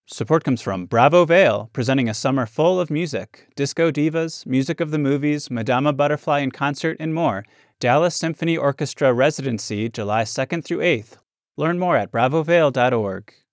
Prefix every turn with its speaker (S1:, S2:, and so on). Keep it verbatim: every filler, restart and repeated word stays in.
S1: Support comes from Bravo Vale, presenting a summer full of music. Disco divas, music of the movies, Madama Butterfly in concert, and more. Dallas Symphony Orchestra Residency, July second through eighth. Learn more at bravo vale dot org.